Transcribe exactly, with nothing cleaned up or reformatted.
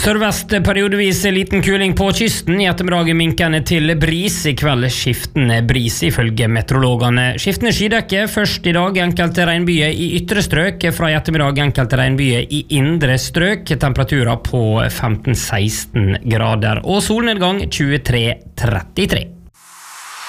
Sørvest periodevis liten kuling på kysten, I ettermiddag minkende til bris, I kveld skiftende bris ifølge meteorologene. Skiftende skydekke først I dag, enkelte regnbyer I ytre strøk, fra I ettermiddag enkelte regnbyer I indre strøk, temperaturer på femten til seksten grader, og solnedgang tjuetre til trettitre.